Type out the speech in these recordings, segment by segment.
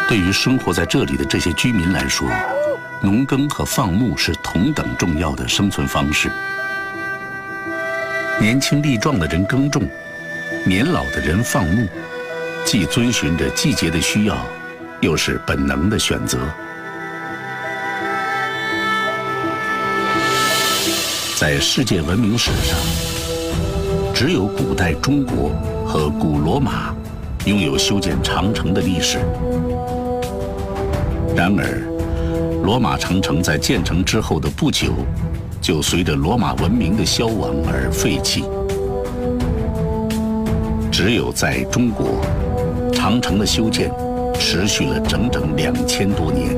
对于生活在这里的这些居民来说，农耕和放牧是同等重要的生存方式。年轻力壮的人耕种，年老的人放牧，既遵循着季节的需要，又是本能的选择。在世界文明史上，只有古代中国和古罗马拥有修建长城的历史。然而，罗马长城在建成之后的不久，就随着罗马文明的消亡而废弃。只有在中国，长城的修建持续了整整2000多年。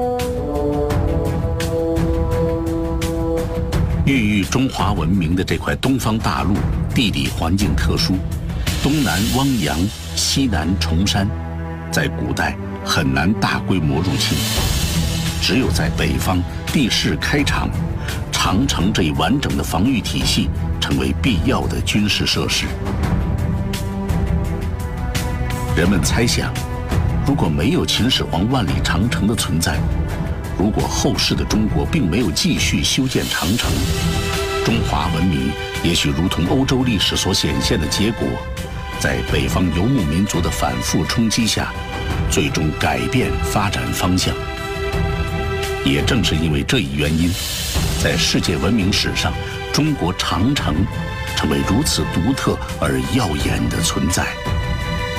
孕育中华文明的这块东方大陆，地理环境特殊，东南汪洋，西南崇山，在古代很难大规模入侵。只有在北方地势开敞，长城这一完整的防御体系成为必要的军事设施。人们猜想，如果没有秦始皇万里长城的存在，如果后世的中国并没有继续修建长城，中华文明也许如同欧洲历史所显现的结果，在北方游牧民族的反复冲击下，最终改变发展方向。也正是因为这一原因，在世界文明史上，中国长城成为如此独特而耀眼的存在。